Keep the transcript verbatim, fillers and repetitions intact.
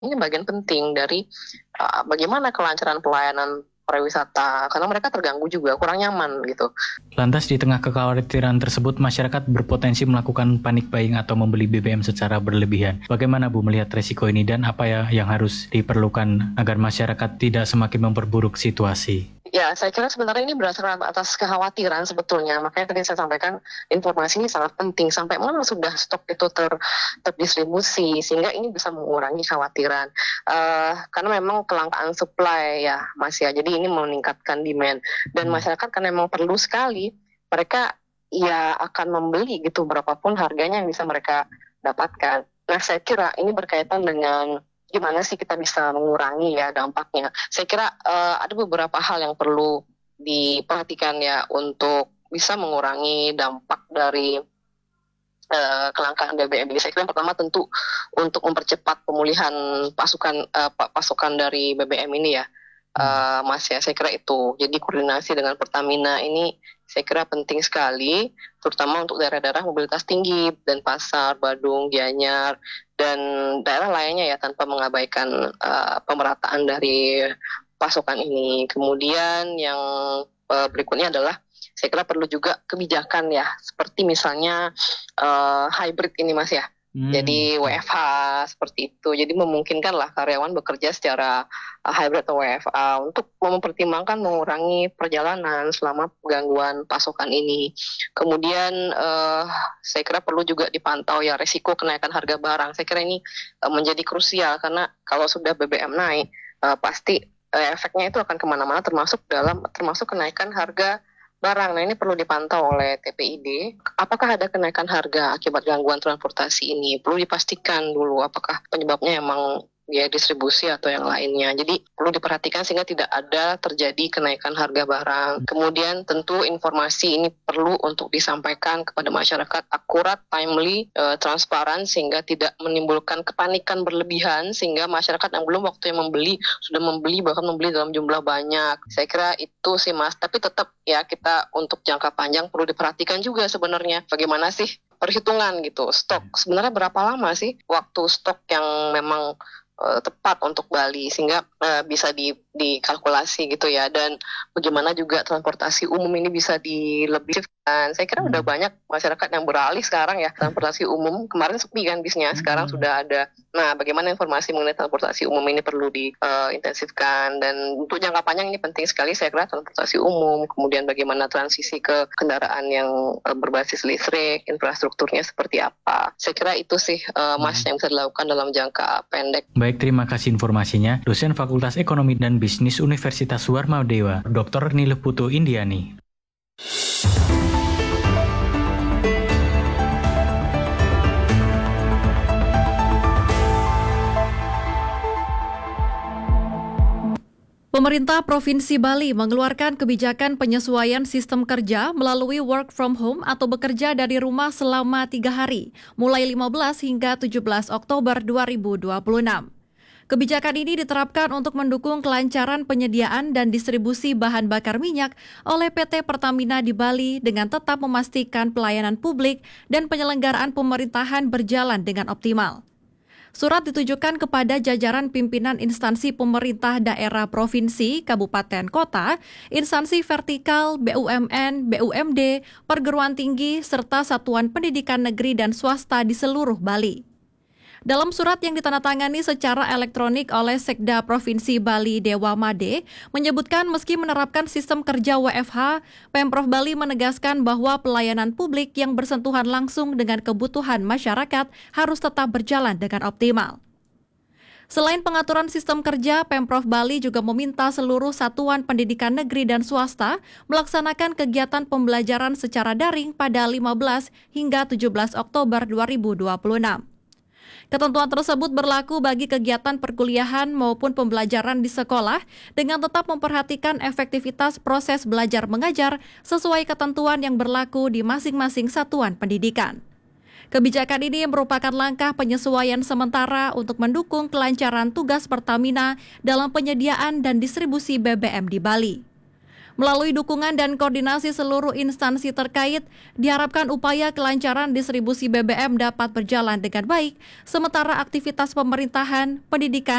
Ini bagian penting dari uh, bagaimana kelancaran pelayanan pariwisata, karena mereka terganggu juga, kurang nyaman gitu. Lantas di tengah kekhawatiran tersebut, masyarakat berpotensi melakukan panic buying atau membeli B B M secara berlebihan. Bagaimana Bu melihat resiko ini dan apa ya yang harus diperlukan agar masyarakat tidak semakin memperburuk situasi? Ya, saya kira sebenarnya ini berdasarkan atas kekhawatiran sebetulnya. Makanya tadi saya sampaikan informasi ini sangat penting. Sampai mana sudah stok itu ter, terdistribusi, sehingga ini bisa mengurangi kekhawatiran. Uh, karena memang kelangkaan supply ya, Mas ya. Jadi ini meningkatkan demand. Dan masyarakat karena memang perlu sekali, mereka ya akan membeli gitu berapapun harganya yang bisa mereka dapatkan. Nah, saya kira ini berkaitan dengan gimana sih kita bisa mengurangi ya dampaknya. Saya kira uh, ada beberapa hal yang perlu diperhatikan ya untuk bisa mengurangi dampak dari uh, kelangkaan B B M ini. Saya kira yang pertama tentu untuk mempercepat pemulihan pasukan uh, pasokan dari B B M ini ya. Uh, Mas ya, saya kira itu. Jadi koordinasi dengan Pertamina ini saya kira penting sekali, terutama untuk daerah-daerah mobilitas tinggi, Denpasar, Badung, Gianyar, dan daerah lainnya ya, tanpa mengabaikan uh, pemerataan dari pasokan ini. Kemudian yang uh, berikutnya adalah saya kira perlu juga kebijakan ya, seperti misalnya uh, hybrid ini Mas ya. Hmm. Jadi W F H seperti itu. Jadi memungkinkanlah karyawan bekerja secara uh, hybrid atau W F H untuk mempertimbangkan mengurangi perjalanan selama gangguan pasokan ini. Kemudian uh, saya kira perlu juga dipantau ya resiko kenaikan harga barang. Saya kira ini uh, menjadi krusial karena kalau sudah B B M naik uh, pasti uh, efeknya itu akan kemana-mana termasuk dalam termasuk kenaikan harga barang. Nah, ini perlu dipantau oleh T P I D. Apakah ada kenaikan harga akibat gangguan transportasi ini? Perlu dipastikan dulu apakah penyebabnya emang biaya distribusi atau yang lainnya. Jadi perlu diperhatikan sehingga tidak ada terjadi kenaikan harga barang. Kemudian tentu informasi ini perlu untuk disampaikan kepada masyarakat akurat, timely, e, transparan sehingga tidak menimbulkan kepanikan berlebihan sehingga masyarakat yang belum waktu yang membeli sudah membeli bahkan membeli dalam jumlah banyak. Saya kira itu sih Mas. Tapi tetap ya kita untuk jangka panjang perlu diperhatikan juga sebenarnya bagaimana sih perhitungan gitu stok. Sebenarnya berapa lama sih waktu stok yang memang tepat untuk Bali sehingga uh, bisa di, dikalkulasi gitu ya, dan bagaimana juga transportasi umum ini bisa dilebihkan. Saya kira hmm. udah banyak masyarakat yang beralih sekarang ya transportasi umum. Kemarin sepi kan bisnya, sekarang hmm. sudah ada. Nah, bagaimana informasi mengenai transportasi umum ini perlu diintensifkan, uh, dan untuk jangka panjang ini penting sekali saya kira transportasi umum. Kemudian bagaimana transisi ke kendaraan yang uh, berbasis listrik, infrastrukturnya seperti apa. Saya kira itu sih uh, Mas hmm. yang bisa dilakukan dalam jangka pendek. Baik, terima kasih informasinya. Dosen Fakultas Ekonomi dan Bisnis Universitas Warmadewa, Doktor Nilih Putu Indiani. Pemerintah Provinsi Bali mengeluarkan kebijakan penyesuaian sistem kerja melalui work from home atau bekerja dari rumah selama tiga hari, mulai lima belas hingga tujuh belas Oktober dua ribu dua puluh enam. Kebijakan ini diterapkan untuk mendukung kelancaran penyediaan dan distribusi bahan bakar minyak oleh P T Pertamina di Bali dengan tetap memastikan pelayanan publik dan penyelenggaraan pemerintahan berjalan dengan optimal. Surat ditujukan kepada jajaran pimpinan instansi pemerintah daerah provinsi, kabupaten, kota, instansi vertikal, B U M N, B U M D, perguruan tinggi, serta satuan pendidikan negeri dan swasta di seluruh Bali. Dalam surat yang ditandatangani secara elektronik oleh Sekda Provinsi Bali Dewa Made, menyebutkan meski menerapkan sistem kerja W F H, Pemprov Bali menegaskan bahwa pelayanan publik yang bersentuhan langsung dengan kebutuhan masyarakat harus tetap berjalan dengan optimal. Selain pengaturan sistem kerja, Pemprov Bali juga meminta seluruh satuan pendidikan negeri dan swasta melaksanakan kegiatan pembelajaran secara daring pada lima belas hingga tujuh belas Oktober dua ribu dua puluh enam. Ketentuan tersebut berlaku bagi kegiatan perkuliahan maupun pembelajaran di sekolah dengan tetap memperhatikan efektivitas proses belajar mengajar sesuai ketentuan yang berlaku di masing-masing satuan pendidikan. Kebijakan ini merupakan langkah penyesuaian sementara untuk mendukung kelancaran tugas Pertamina dalam penyediaan dan distribusi B B M di Bali. Melalui dukungan dan koordinasi seluruh instansi terkait, diharapkan upaya kelancaran distribusi B B M dapat berjalan dengan baik, sementara aktivitas pemerintahan, pendidikan,